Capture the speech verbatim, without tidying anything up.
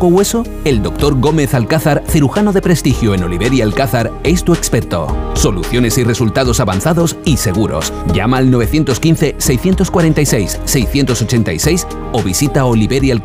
poco hueso? El doctor Gómez Alcázar, cirujano de prestigio en Oliver y Alcázar, es tu experto. Soluciones y resultados avanzados y seguros. Llama al nueve uno cinco, seis cuatro seis, seis ocho seis o visita Oliver y Alcázar.